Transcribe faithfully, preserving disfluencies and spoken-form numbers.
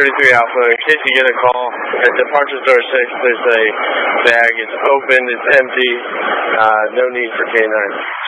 thirty-three Alpha. In case you get a call at departure door six, there's a bag. It's open. It's empty. Uh, no need for canines.